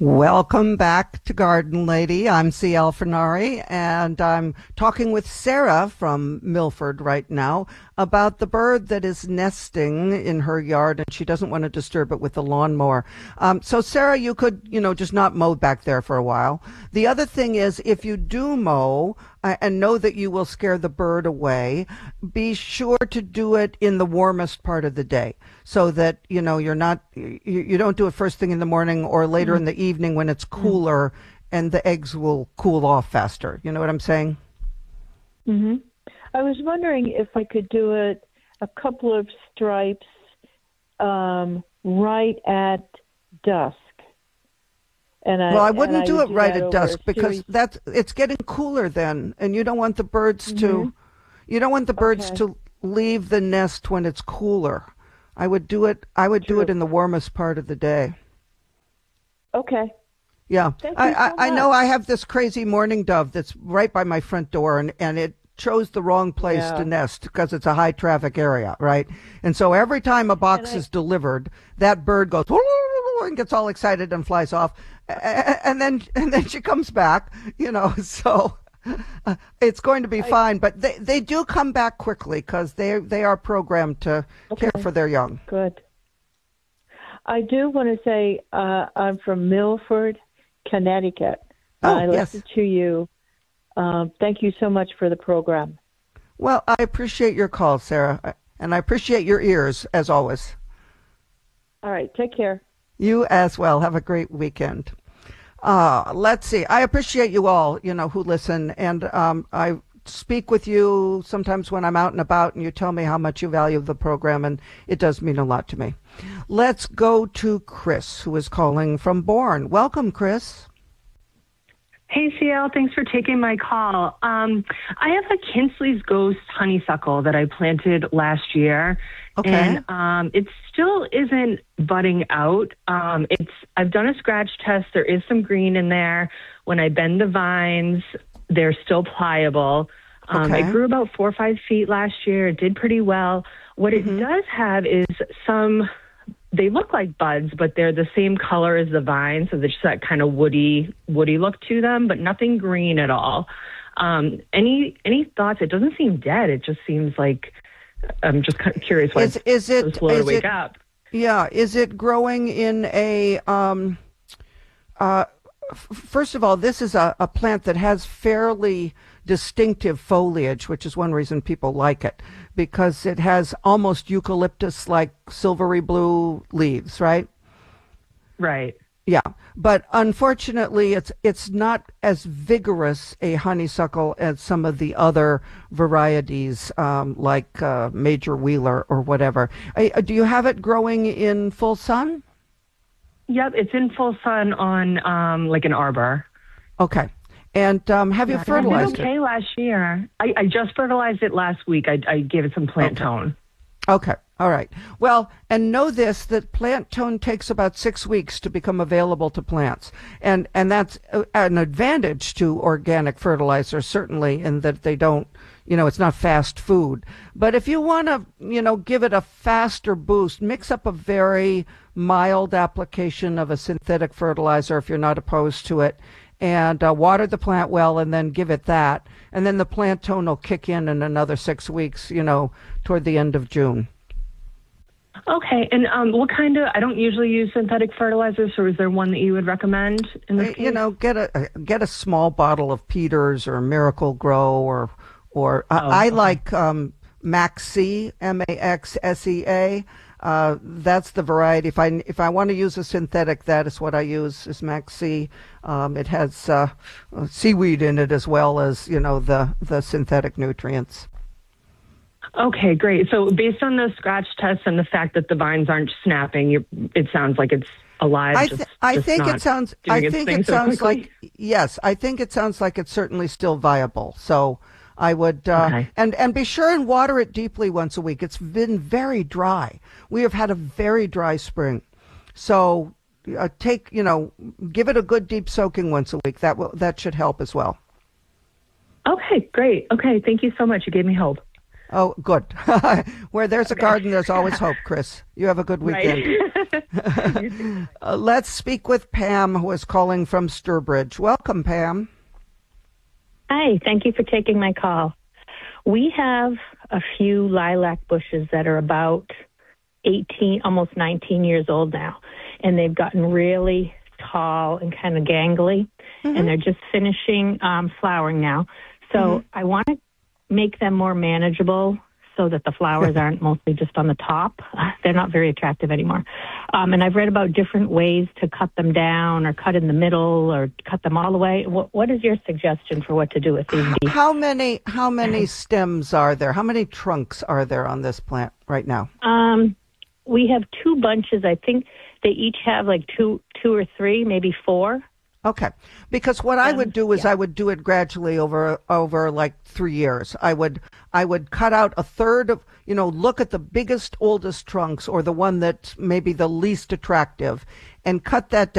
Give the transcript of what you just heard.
Welcome back to Garden Lady. I'm C.L. Fernari, and I'm talking with Sarah from Milford right now about the bird that is nesting in her yard, and she doesn't want to disturb it with the lawnmower. So, Sarah, you could, just not mow back there for a while. The other thing is, if you do mow and know that you will scare the bird away, be sure to do it in the warmest part of the day, so that you don't do it first thing in the morning or later in the evening when it's cooler, and the eggs will cool off faster. You know what I'm saying? Mm-hmm. I was wondering if I could do it a couple of stripes right at dusk. I wouldn't do it right at dusk because it's getting cooler then, and you don't want the birds to to leave the nest when it's cooler. I would do it in the warmest part of the day. Okay. Yeah. Thank you so much. I know I have this crazy mourning dove that's right by my front door, and it chose the wrong place to nest because it's a high traffic area, right? And so every time a box is delivered, that bird goes and gets all excited and flies off, and then she comes back, so it's going to be fine. But they do come back quickly because they are programmed to care for their young. Good. I do want to say I'm from Milford, Connecticut. I listen to you. Thank you so much for the program. Well, I appreciate your call, Sarah, and I appreciate your ears, as always. All right. Take care. You as well. Have a great weekend. Let's see. I appreciate you all, who listen, and I speak with you sometimes when I'm out and about, and you tell me how much you value the program, and it does mean a lot to me. Let's go to Chris, who is calling from Bourne. Welcome, Chris. Hey, CL, thanks for taking my call. I have a Kinsley's Ghost honeysuckle that I planted last year, and it still isn't budding out. I've done a scratch test. There is some green in there. When I bend the vines, they're still pliable. It grew about 4 or 5 feet last year. It did pretty well. What it does have is they look like buds, but they're the same color as the vine, so there's that kind of woody look to them, but nothing green at all. Any thoughts? It doesn't seem dead. It just seems like I'm just kind of curious why it's so slow to wake up. Yeah, is it growing in a? First of all, this is a plant that has fairly distinctive foliage, which is one reason people like it, because it has almost eucalyptus-like silvery blue leaves, right? Right. Yeah, but unfortunately, it's not as vigorous a honeysuckle as some of the other varieties, like Major Wheeler or whatever. Do you have it growing in full sun? Yep, it's in full sun on like an arbor. Okay. And have you fertilized it? Okay, last year. I just fertilized it last week. I gave it some plant tone. Okay. All right. Well, and know this, that plant tone takes about 6 weeks to become available to plants. And that's an advantage to organic fertilizer, certainly, in that they don't, it's not fast food. But if you want to, give it a faster boost, mix up a very mild application of a synthetic fertilizer if you're not opposed to it, and water the plant well, and then give it that. And then the plant tone will kick in another 6 weeks, toward the end of June. Okay, and what kind of? I don't usually use synthetic fertilizers, so is there one that you would recommend in this case? Get a small bottle of Peters or Miracle Grow, I like Maxea, Maxsea. That's the variety. If I want to use a synthetic, that is what I use, is Maxea. It has seaweed in it as well as the synthetic nutrients. Okay, great. So based on the scratch test and the fact that the vines aren't snapping, it sounds like it's alive. I think it sounds like it's certainly still viable. So I would, and be sure and water it deeply once a week. It's been very dry. We have had a very dry spring. So give it a good deep soaking once a week. That should help as well. Okay, great. Okay, thank you so much. You gave me hope. Oh, good. Where there's a garden, there's always hope, Chris. You have a good weekend. Right. Let's speak with Pam, who is calling from Sturbridge. Welcome, Pam. Hi, thank you for taking my call. We have a few lilac bushes that are about 18, almost 19 years old now, and they've gotten really tall and kind of gangly, and they're just finishing flowering now. So I want to make them more manageable so that the flowers aren't mostly just on the top. They're not very attractive anymore. And I've read about different ways to cut them down or cut in the middle or cut them all the way. What is your suggestion for what to do with these bees? How many stems are there? How many trunks are there on this plant right now? We have 2 bunches. I think they each have like two or three, maybe 4. Okay, because what I would do is I would do it gradually over like 3 years. I would cut out a third of, look at the biggest, oldest trunks or the one that's maybe the least attractive and cut that down.